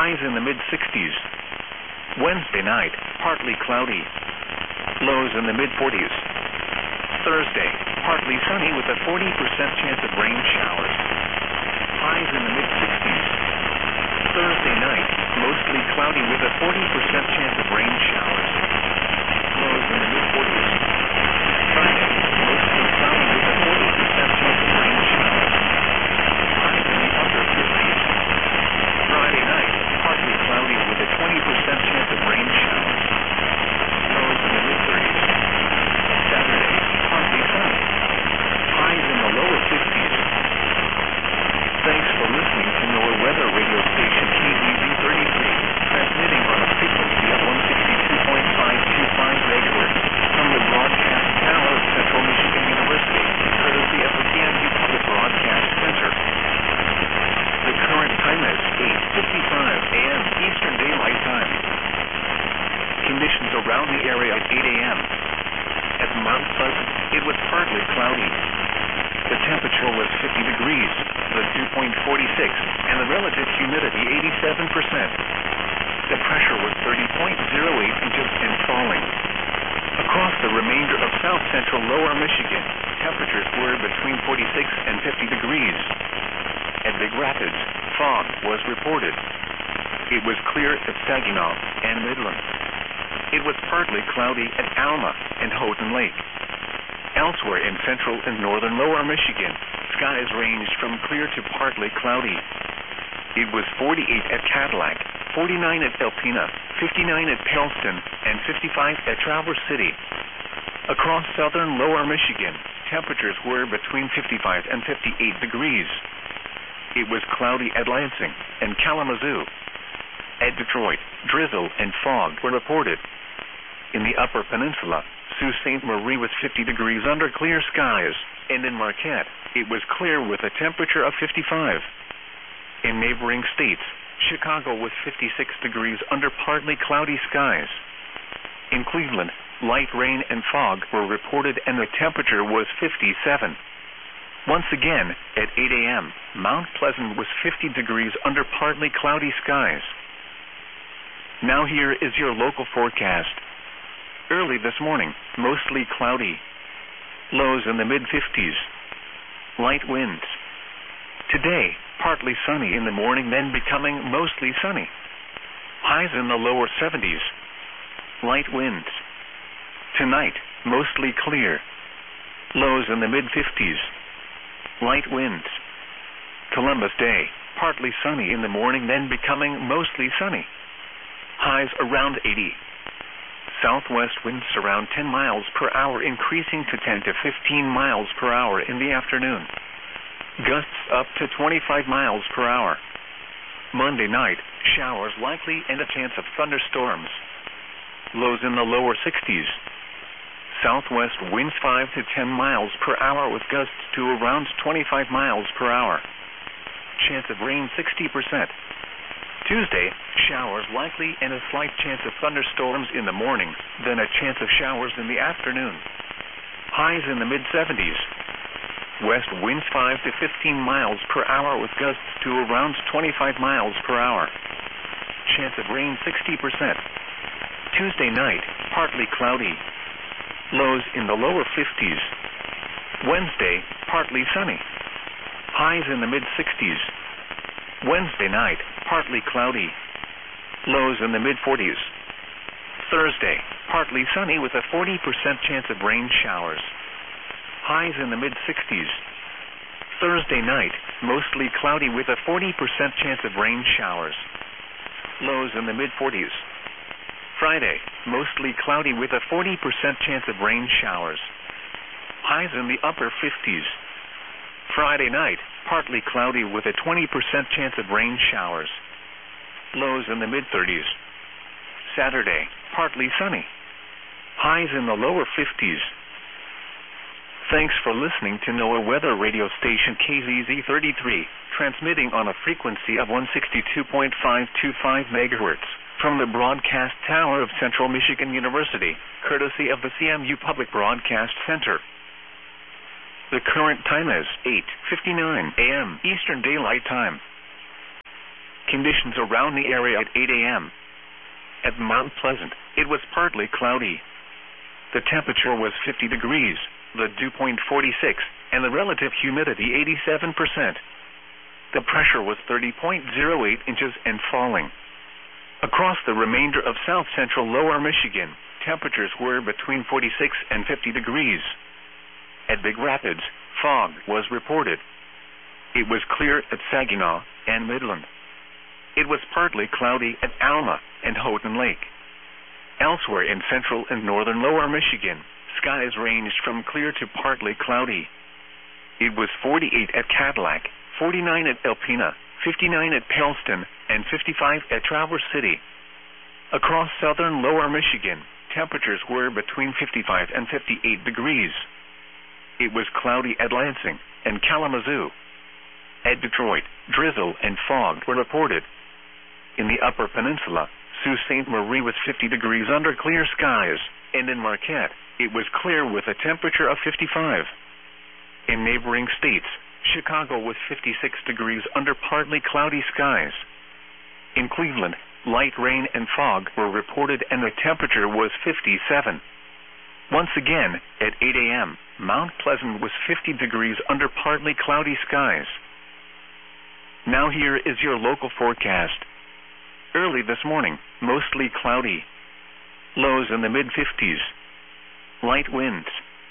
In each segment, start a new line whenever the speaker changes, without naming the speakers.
Highs in the mid-60s. Wednesday night, partly cloudy. Lows in the mid-40s. Thursday, partly sunny with a 40% chance of rain showers. Highs in the mid-60s. Thursday night, mostly cloudy with a 40% chance of rain showers. Lows in the mid-40s. Friday, mostly cloudy with a 40% chance of rain showers. Highs in the upper 50s. Friday night, partly cloudy with a 20% chance of rain showers. Lows in the mid-30s. Saturday, partly sunny. Highs in the lower 50s. Thanks for listening to NOAA Weather Radio Station KZZ33, transmitting on a frequency of 162.525 MHz from the broadcast tower of Central Michigan University, courtesy of the CMU Public Broadcast Center. The current time is 8:55 a.m. Eastern Daylight Time. Conditions around the area at 8 a.m. At Mount Pleasant, it was partly cloudy. The temperature was 50 degrees, the dew point 46, and the relative humidity 87%. The pressure was 30.08 inches and falling. Across the remainder of south-central lower Michigan, temperatures were between 46 and 50 degrees. At Big Rapids, fog was reported. It was clear at Saginaw and Midland. It was partly cloudy at Alma and Houghton Lake. Elsewhere in central and northern lower Michigan, skies ranged from clear to partly cloudy. It was 48 at Cadillac, 49 at Alpena, 59 at Pellston, and 55 at Traverse City. Across southern lower Michigan, temperatures were between 55 and 58 degrees. It was cloudy at Lansing and Kalamazoo. At Detroit, drizzle and fog were reported. In the Upper Peninsula, Sault Ste. Marie was 50 degrees under clear skies, and in Marquette, it was clear with a temperature of 55. In neighboring states, Chicago was 56 degrees under partly cloudy skies. In Cleveland, light rain and fog were reported and the temperature was 57. Once again, at 8 a.m., Mount Pleasant was 50 degrees under partly cloudy skies. Now here is your local forecast. Early this morning, mostly cloudy. Lows in the mid-50s. Light winds. Today, partly sunny in the morning, then becoming mostly sunny. Highs in the lower 70s. Light winds. Tonight, mostly clear. Lows in the mid-50s. Light winds. Columbus Day, partly sunny in the morning, then becoming mostly sunny. Highs around 80. Southwest winds around 10 miles per hour, increasing to 10 to 15 miles per hour in the afternoon. Gusts up to 25 miles per hour. Monday night, showers likely and a chance of thunderstorms. Lows in the lower 60s. Southwest winds 5 to 10 miles per hour with gusts to around 25 miles per hour. Chance of rain 60%. Tuesday, showers likely and a slight chance of thunderstorms in the morning, then a chance of showers in the afternoon. Highs in the mid-70s. West winds 5 to 15 miles per hour with gusts to around 25 miles per hour. Chance of rain 60%. Tuesday night, partly cloudy. Lows in the lower 50s. Wednesday, partly sunny. Highs in the mid-60s. Wednesday night, partly cloudy. Lows in the mid-40s. Thursday, partly sunny with a 40% chance of rain showers. Highs in the mid-60s. Thursday night, mostly cloudy with a 40% chance of rain showers. Lows in the mid-40s. Friday, mostly cloudy with a 40% chance of rain showers. Highs in the upper 50s. Friday night, partly cloudy with a 20% chance of rain showers. Lows in the mid-30s. Saturday, partly sunny. Highs in the lower 50s. Thanks for listening to NOAA Weather Radio Station KZZ33, transmitting on a frequency of 162.525 MHz from the broadcast tower of Central Michigan University, courtesy of the CMU Public Broadcast Center. The current time is 8:59 a.m. Eastern Daylight Time. Conditions around the area at 8 a.m. At Mount Pleasant, it was partly cloudy. The temperature was 50 degrees, the dew point 46, and the relative humidity 87%. The pressure was 30.08 inches and falling. Across the remainder of south-central lower Michigan, temperatures were between 46 and 50 degrees. At Big Rapids, fog was reported. It was clear at Saginaw and Midland. It was partly cloudy at Alma and Houghton Lake. Elsewhere in central and northern lower Michigan, skies ranged from clear to partly cloudy. It was 48 at Cadillac, 49 at Alpena, 59 at Pellston, and 55 at Traverse City. Across southern lower Michigan, temperatures were between 55 and 58 degrees. It was cloudy at Lansing and Kalamazoo. At Detroit, drizzle and fog were reported. In the Upper Peninsula, Sault Ste. Marie was 50 degrees under clear skies, and in Marquette, it was clear with a temperature of 55. In neighboring states, Chicago was 56 degrees under partly cloudy skies. In Cleveland, light rain and fog were reported and the temperature was 57. Once again, at 8 a.m., Mount Pleasant was 50 degrees under partly cloudy skies. Now here is your local forecast. Early this morning, mostly cloudy. Lows in the mid-50s. Light winds.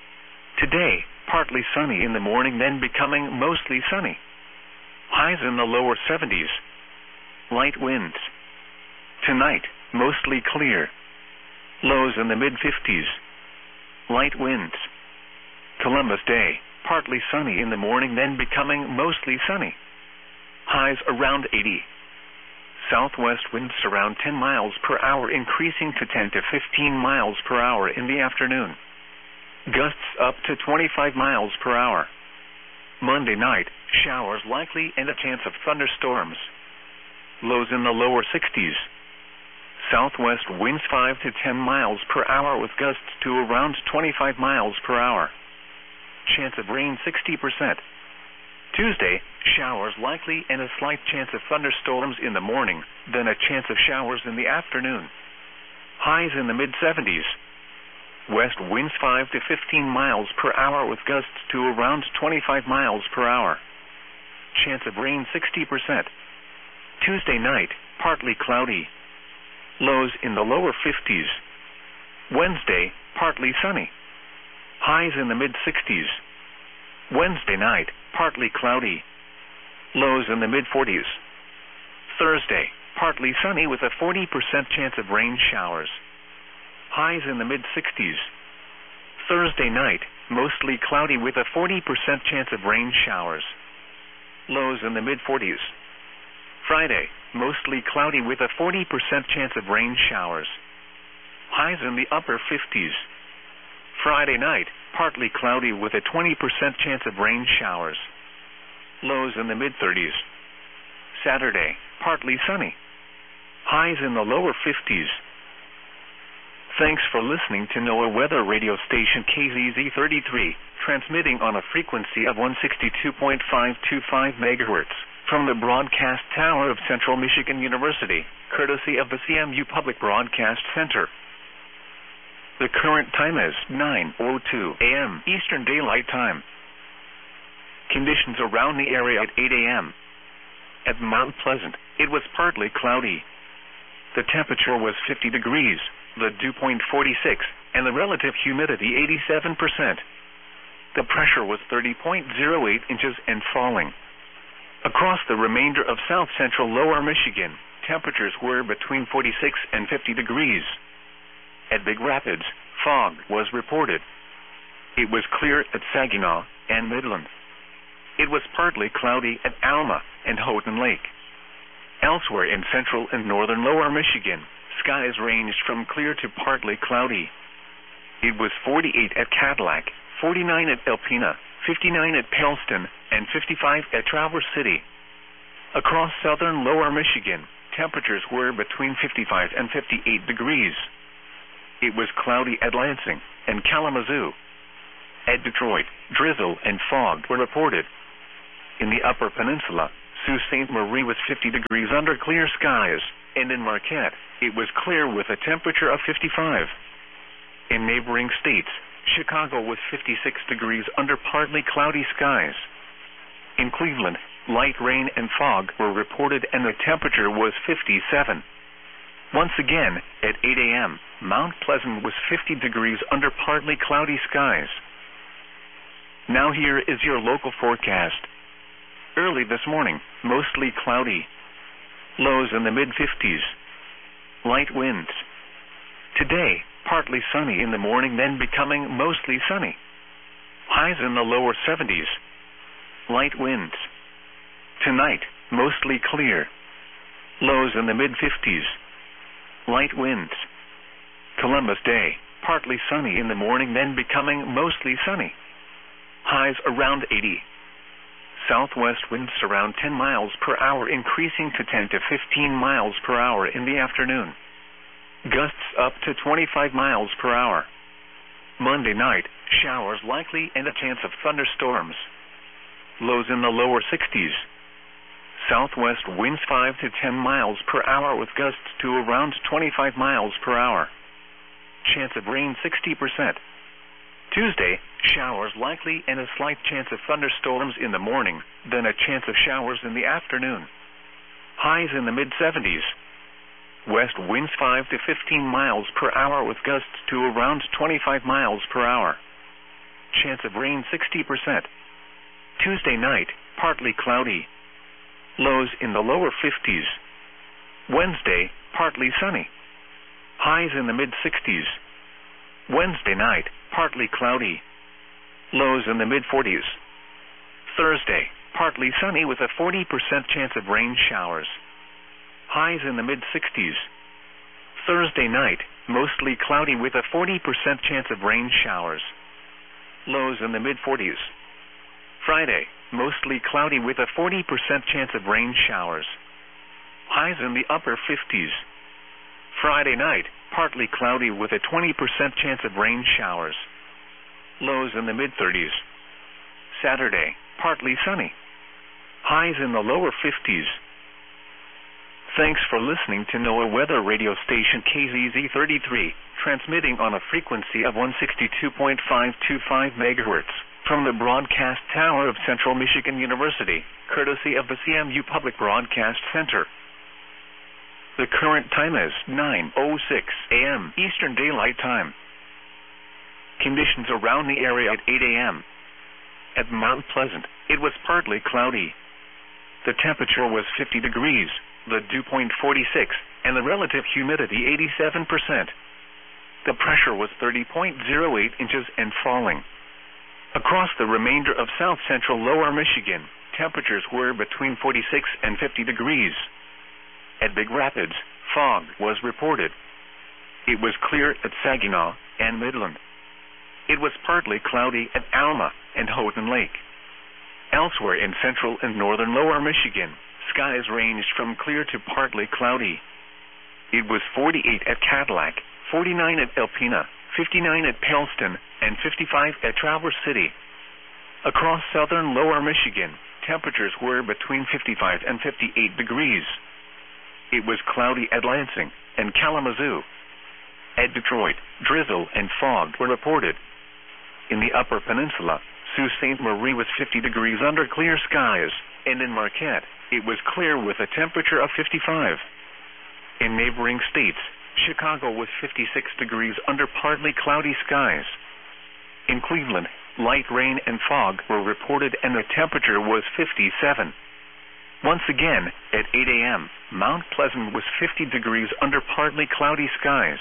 Today, partly sunny in the morning, then becoming mostly sunny. Highs in the lower 70s. Light winds. Tonight, mostly clear. Lows in the mid-50s. Light winds. Columbus Day, partly sunny in the morning, then becoming mostly sunny. Highs around 80. Southwest winds around 10 miles per hour, increasing to 10 to 15 miles per hour in the afternoon. Gusts up to 25 miles per hour. Monday night, showers likely and a chance of thunderstorms. Lows in the lower 60s. Southwest winds 5 to 10 miles per hour with gusts to around 25 miles per hour. Chance of rain 60%. Tuesday, showers likely and a slight chance of thunderstorms in the morning, then a chance of showers in the afternoon. Highs in the mid-70s. West winds 5 to 15 miles per hour with gusts to around 25 miles per hour. Chance of rain 60%. Tuesday night, partly cloudy. Lows in the lower 50s. Wednesday, partly sunny. Highs in the mid-60s. Wednesday night, partly cloudy. Lows in the mid-40s. Thursday, partly sunny with a 40% chance of rain showers. Highs in the mid-60s. Thursday night, mostly cloudy with a 40% chance of rain showers. Lows in the mid-40s. Friday, mostly cloudy with a 40% chance of rain showers. Highs in the upper 50s. Friday night, partly cloudy with a 20% chance of rain showers. Lows in the mid-30s. Saturday, partly sunny. Highs in the lower 50s. Thanks for listening to NOAA Weather Radio Station KZZ33, transmitting on a frequency of 162.525 MHz from the broadcast tower of Central Michigan University, courtesy of the CMU Public Broadcast Center. The current time is 9:02 a.m. Eastern Daylight Time. Conditions around the area at 8 a.m. At Mount Pleasant, it was partly cloudy. The temperature was 50 degrees, the dew point 46, and the relative humidity 87%. The pressure was 30.08 inches and falling. Across the remainder of south-central lower Michigan, temperatures were between 46 and 50 degrees. At Big Rapids, fog was reported. It was clear at Saginaw and Midland. It was partly cloudy at Alma and Houghton Lake. Elsewhere in central and northern lower Michigan, skies ranged from clear to partly cloudy. It was 48 at Cadillac, 49 at Alpena, 59 at Pellston, and 55 at Traverse City. Across southern lower Michigan, temperatures were between 55 and 58 degrees. It was cloudy at Lansing and Kalamazoo. At Detroit, drizzle and fog were reported. In the Upper Peninsula, Sault Ste. Marie was 50 degrees under clear skies, and in Marquette, it was clear with a temperature of 55. In neighboring states, Chicago was 56 degrees under partly cloudy skies. In Cleveland, light rain and fog were reported and the temperature was 57. Once again, at 8 a.m., Mount Pleasant was 50 degrees under partly cloudy skies. Now here is your local forecast. Early this morning, mostly cloudy. Lows in the mid-50s. Light winds. Today, partly sunny in the morning, then becoming mostly sunny. Highs in the lower 70s. Light winds. Tonight, mostly clear. Lows in the mid-50s. Light winds. Columbus Day, partly sunny in the morning, then becoming mostly sunny. Highs around 80. Southwest winds around 10 miles per hour, increasing to 10 to 15 miles per hour in the afternoon. Gusts up to 25 miles per hour. Monday night, showers likely and a chance of thunderstorms. Lows in the lower 60s. Southwest winds 5 to 10 miles per hour with gusts to around 25 miles per hour. Chance of rain 60%. Tuesday, showers likely and a slight chance of thunderstorms in the morning, then a chance of showers in the afternoon. Highs in the mid-70s. West winds 5 to 15 miles per hour with gusts to around 25 miles per hour. Chance of rain 60%. Tuesday night, partly cloudy. Lows in the lower 50s. Wednesday, partly sunny. Highs in the mid-60s. Wednesday night, partly cloudy. Lows in the mid-40s. Thursday, partly sunny with a 40% chance of rain showers. Highs in the mid-60s. Thursday night, mostly cloudy with a 40% chance of rain showers. Lows in the mid-40s. Friday, mostly cloudy with a 40% chance of rain showers. Highs in the upper 50s. Friday night, partly cloudy with a 20% chance of rain showers. Lows in the mid-30s. Saturday, partly sunny. Highs in the lower 50s. Thanks for listening to NOAA Weather Radio Station KZZ33, transmitting on a frequency of 162.525 MHz from the broadcast tower of Central Michigan University, courtesy of the CMU Public Broadcast Center. The current time is 9:06 a.m. Eastern Daylight Time. Conditions around the area at 8 a.m. At Mount Pleasant, it was partly cloudy. The temperature was 50 degrees, the dew point 46, and the relative humidity 87%. The pressure was 30.08 inches and falling. Across the remainder of south-central lower Michigan, temperatures were between 46 and 50 degrees. At Big Rapids, fog was reported. It was clear at Saginaw and Midland. It was partly cloudy at Alma and Houghton Lake. Elsewhere in central and northern lower Michigan, skies ranged from clear to partly cloudy. It was 48 at Cadillac, 49 at Alpena, 59 at Pellston, and 55 at Traverse City. Across southern lower Michigan, temperatures were between 55 and 58 degrees. It was cloudy at Lansing and Kalamazoo. At Detroit, drizzle and fog were reported. In the Upper Peninsula, Sault Ste. Marie was 50 degrees under clear skies, and in Marquette, it was clear with a temperature of 55. In neighboring states, Chicago was 56 degrees under partly cloudy skies. In Cleveland, light rain and fog were reported and the temperature was 57. Once again, at 8 a.m., Mount Pleasant was 50 degrees under partly cloudy skies.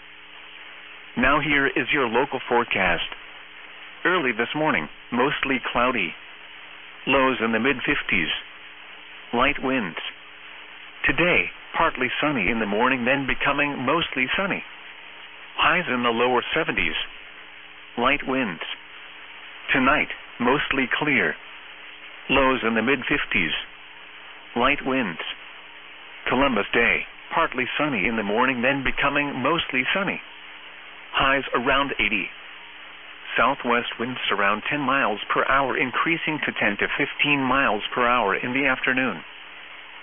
Now here is your local forecast. Early this morning, mostly cloudy. Lows in the mid-50s. Light winds. Today, partly sunny in the morning, then becoming mostly sunny. Highs in the lower 70s. Light winds. Tonight, mostly clear. Lows in the mid-50s. Light winds. Columbus Day, partly sunny in the morning, then becoming mostly sunny. Highs around 80. Southwest winds around 10 miles per hour, increasing to 10 to 15 miles per hour in the afternoon.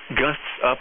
Gusts up